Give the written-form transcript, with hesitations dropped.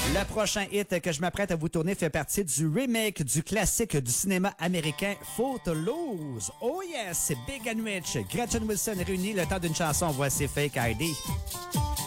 Le prochain hit que je m'apprête à vous tourner fait partie du remake du classique du cinéma américain Footloose. Oh yes, c'est Big and Rich. Gretchen Wilson réunie le temps d'une chanson. Voici Fake ID.